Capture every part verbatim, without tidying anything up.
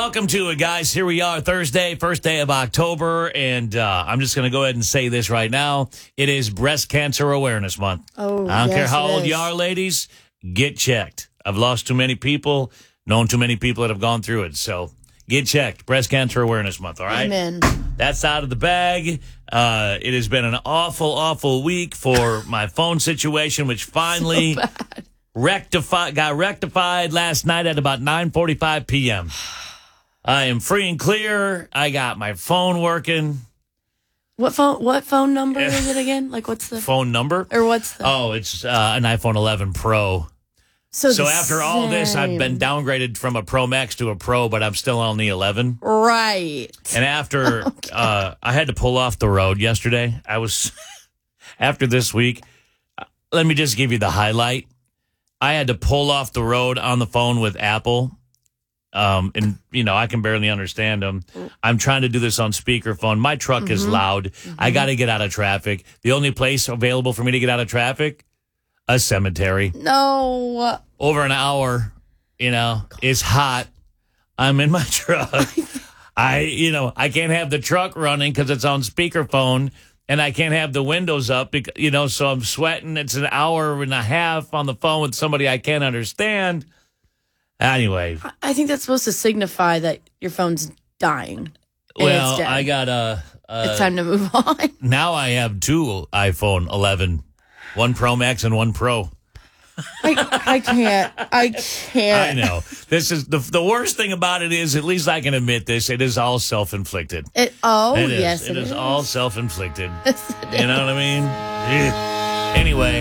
Welcome to it, guys. Here we are, Thursday, first day of October, and uh, I'm just going to go ahead and say this right now. It is Breast Cancer Awareness Month. Oh, I don't yes, care how it old is. you are, ladies. Get checked. I've lost too many people, known too many people that have gone through it. So get checked. Breast Cancer Awareness Month, all right? Amen. That's out of the bag. Uh, it has been an awful, awful week for my phone situation, which finally So bad. rectified, got rectified last night at about nine forty-five p.m. I am free and clear. I got my phone working. What phone? What phone number is it again? Like, what's the Phone number? or what's the? Oh, it's uh, an iPhone eleven Pro. so So the after all this, I've been same. downgraded from a Pro Max to a Pro, but I'm still on the eleven. right. And after uh, I had to pull off the road yesterday, I was after this week. uh, Let me just give you the highlight. I had to pull off the road on the phone with Apple. Um, and, you know, I can barely understand them. I'm trying to do this on speakerphone. My truck Mm-hmm. is loud. Mm-hmm. I got to get out of traffic. The only place available for me to get out of traffic, a cemetery. No. Over an hour, you know, it's hot. I'm in my truck. I, you know, I can't have the truck running because it's on speakerphone, and I can't have the windows up, because, you know, so I'm sweating. It's an hour and a half on the phone with somebody I can't understand. Anyway, I think that's supposed to signify that your phone's dying. and well, it's dead. I got a. Uh, It's time to move on. now I have two iPhone eleven, one Pro Max and one Pro. I, I can't. I I can't. know. This is the the worst thing about it is, at least I can admit this, it is all self-inflicted. It, oh, It is. yes, it is, is all self-inflicted. Yes, it You know what I mean? Yeah. Anyway,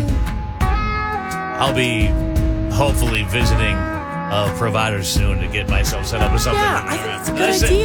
I'll be hopefully visiting a provider soon to get myself set up with something. Yeah, I think it's a good Listen, idea.